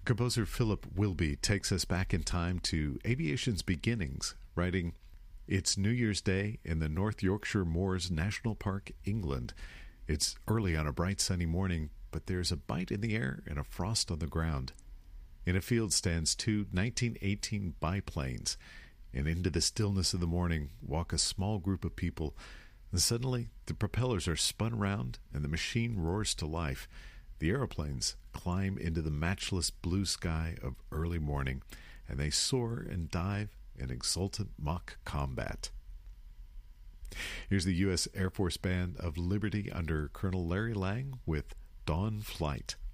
Composer Philip Wilby takes us back in time to aviation's beginnings, writing, "It's New Year's Day in the North Yorkshire Moors National Park, England. It's early on a bright sunny morning, but there's a bite in the air and a frost on the ground. In a field stands two 1918 biplanes, and into the stillness of the morning walk a small group of people. And suddenly, the propellers are spun round, and the machine roars to life. The aeroplanes climb into the matchless blue sky of early morning, and they soar and dive in exultant mock combat." Here's the U.S. Air Force Band of Liberty under Colonel Larry Lang with Dawn Flight.